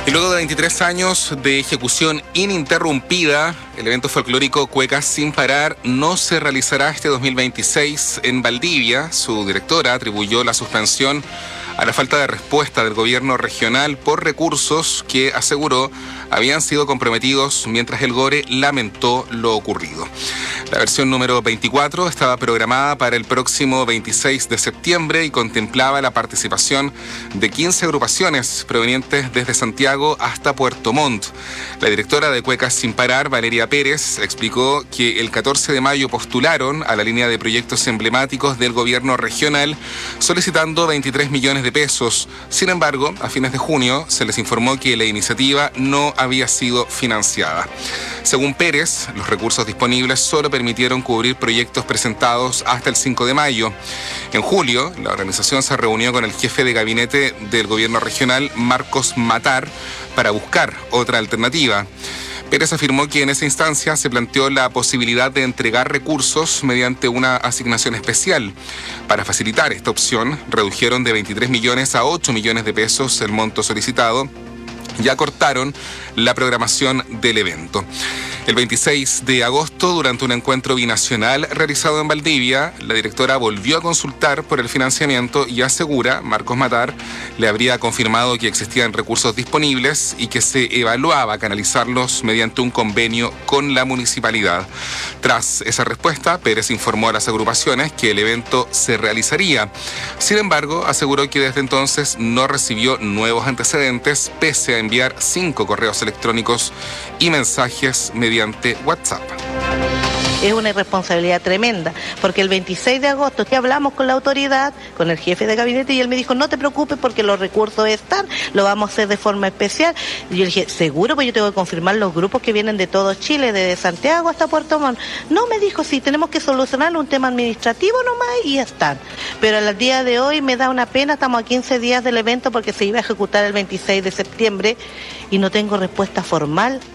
Y luego de 23 años de ejecución ininterrumpida, el evento folclórico Cuecas Sin Parar no se realizará este 2026 en Valdivia. Su directora atribuyó la suspensión a la falta de respuesta del gobierno regional por recursos que aseguró habían sido comprometidos, mientras el GORE lamentó lo ocurrido. La versión número 24 estaba programada para el próximo 26 de septiembre y contemplaba la participación de 15 agrupaciones provenientes desde Santiago hasta Puerto Montt. La directora de Cuecas Sin Parar, Valeria Pérez, explicó que el 14 de mayo postularon a la línea de proyectos emblemáticos del gobierno regional solicitando 23 millones de pesos. Sin embargo, a fines de junio se les informó que la iniciativa no había sido financiada. Según Pérez, los recursos disponibles solo permitieron cubrir proyectos presentados hasta el 5 de mayo. En julio, la organización se reunió con el jefe de gabinete del gobierno regional, Marcos Matar, para buscar otra alternativa. Pérez afirmó que en esa instancia se planteó la posibilidad de entregar recursos mediante una asignación especial. Para facilitar esta opción, redujeron de 23 millones a 8 millones de pesos el monto solicitado y acortaron la programación del evento. El 26 de agosto, durante un encuentro binacional realizado en Valdivia, la directora volvió a consultar por el financiamiento y asegura, Marcos Matar, le habría confirmado que existían recursos disponibles y que se evaluaba canalizarlos mediante un convenio con la municipalidad. Tras esa respuesta, Pérez informó a las agrupaciones que el evento se realizaría. Sin embargo, aseguró que desde entonces no recibió nuevos antecedentes, pese a enviar 5 correos electrónicos y mensajes mediante WhatsApp. Es una irresponsabilidad tremenda, porque el 26 de agosto que hablamos con la autoridad, con el jefe de gabinete, y él me dijo, no te preocupes porque los recursos están, lo vamos a hacer de forma especial. Y yo le dije, seguro, pues yo tengo que confirmar los grupos que vienen de todo Chile, desde Santiago hasta Puerto Montt. No, me dijo, sí, tenemos que solucionar un tema administrativo nomás y ya están. Pero al día de hoy me da una pena, estamos a 15 días del evento porque se iba a ejecutar el 26 de septiembre y no tengo respuesta formal